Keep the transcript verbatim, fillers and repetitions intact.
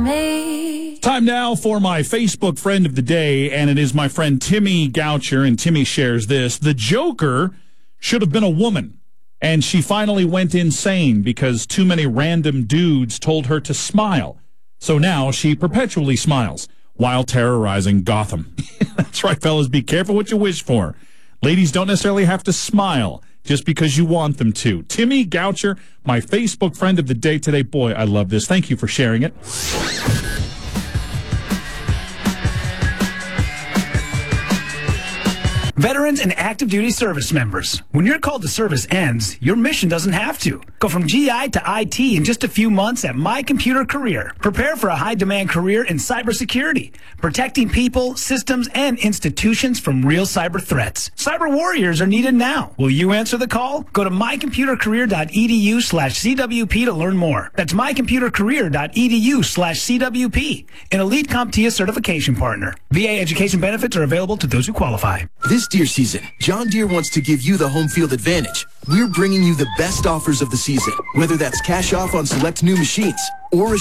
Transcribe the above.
Me. Time now for my Facebook friend of the day, and it is my friend Timmy Goucher, and Timmy shares this. The Joker should have been a woman, and she finally went insane because too many random dudes told her to smile. So now she perpetually smiles while terrorizing Gotham. That's right, fellas. Be careful what you wish for. Ladies don't necessarily have to smile just because you want them to. Timmy Goucher, my Facebook friend of the day today. Boy, I love this. Thank you for sharing it. Veterans and active duty service members, when your call to service ends, your mission doesn't have to. Go from G I to I T in just a few months at My Computer Career. Prepare for a high-demand career in cybersecurity, protecting people, systems, and institutions from real cyber threats. Cyber warriors are needed now. Will you answer the call? Go to mycomputercareer.edu slash CWP to learn more. That's mycomputercareer.edu slash CWP, an elite CompTIA certification partner. V A education benefits are available to those who qualify. This deer season, John Deere wants to give you the home field advantage. We're bringing you the best offers of the season, whether that's cash off on select new machines or a